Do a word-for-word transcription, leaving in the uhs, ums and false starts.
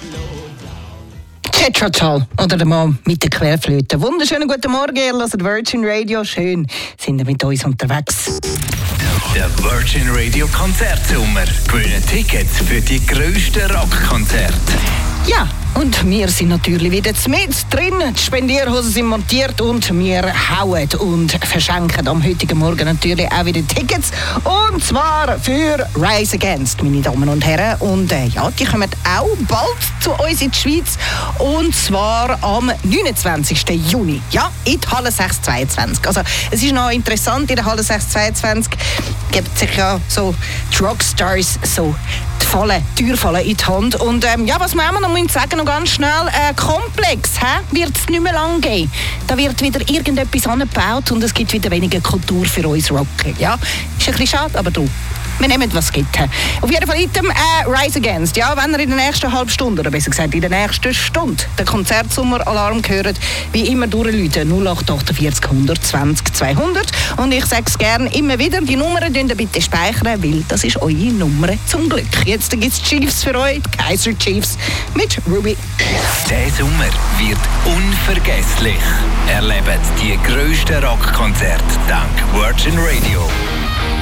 Tetratal oder der Mann mit der Querflöte. Wunderschönen guten Morgen, ihr hört Virgin Radio. Schön, sind ihr mit uns unterwegs. Der Virgin Radio Konzertsommer. Gewinnen Tickets für die grössten Rockkonzerte. Ja, und wir sind natürlich wieder mit drin. Die Spendierhosen sind montiert und wir hauen und verschenken am heutigen Morgen natürlich auch wieder Tickets. Und zwar für Rise Against, meine Damen und Herren. Und äh, ja, die kommen auch bald zu uns in die Schweiz. Und zwar am neunundzwanzigsten Juni. Ja, in die Halle sechs zweiundzwanzig. Also, es ist noch interessant, in der Halle sechs zweiundzwanzig gibt sich ja so die Rockstars so die Falle, die Türfalle in die Hand. Und ähm, ja, was wir auch noch müssen sagen, noch ganz schnell, äh, Komplex wird es nicht mehr lang geben. Da wird wieder irgendetwas angebaut und es gibt wieder weniger Kultur für uns Rocker. Ja, ist ein bisschen schade, aber du. Wir nehmen, was es gibt. Auf jeden Fall Item äh, Rise Against. Ja, wenn ihr in der nächsten halben Stunde, oder besser gesagt in der nächsten Stunde, den Konzertsommer-Alarm hört, wie immer durchrufen null acht achtundvierzig hundertzwanzig zweihundert. Und ich sage es gerne immer wieder, die Nummern könnt ihr bitte speichern, weil das ist eure Nummer zum Glück. Jetzt gibt es Chiefs für euch, die Kaiser Chiefs mit Ruby. Der Sommer wird unvergesslich. Erlebt die grössten Rockkonzerte dank Virgin Radio.